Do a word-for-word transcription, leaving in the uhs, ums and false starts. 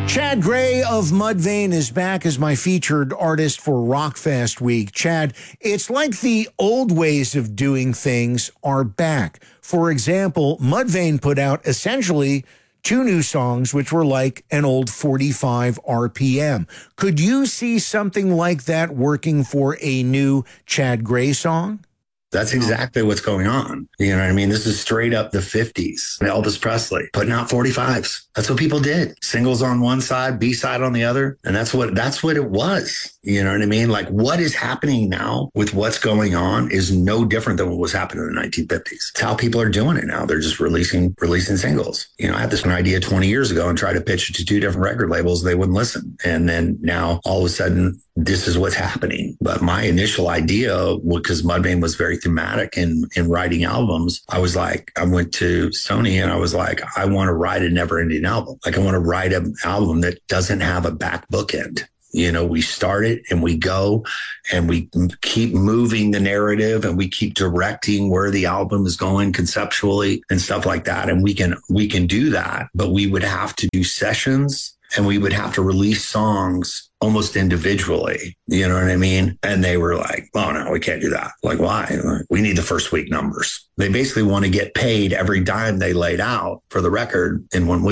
Chad Gray of Mudvayne is back as my featured artist for Rockfest Week. Chad, it's like the old ways of doing things are back. For example, Mudvayne put out essentially two new songs, which were like an old forty-five R P M. Could you see something like that working for a new Chad Gray song? That's exactly what's going on. You know what I mean? This is straight up the fifties. Elvis Presley putting out forty-fives. That's what people did. Singles on one side, B-side on the other. And that's what that's what it was. You know what I mean? Like what is happening now with what's going on is no different than what was happening in the nineteen fifties. It's how people are doing it now. They're just releasing releasing singles. You know, I had this idea twenty years ago and tried to pitch it to two different record labels. They wouldn't listen. And then now all of a sudden, this is what's happening. But my initial idea, because Mudvayne was very thematic in, in writing albums, I was like, I went to Sony and I was like, I want to write a never ending album. Like I want to write an album that doesn't have a back bookend. You know, we start it and we go and we keep moving the narrative and we keep directing where the album is going conceptually and stuff like that. And we can, we can do that, but we would have to do sessions and we would have to release songs almost individually. You know what I mean? And they were like, oh no, we can't do that. Like, why? Like, we need the first week numbers. They basically want to get paid every dime they laid out for the record in one week.